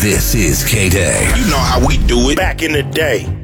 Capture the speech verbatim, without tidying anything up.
This is K-Day. You know how we do it back in the day.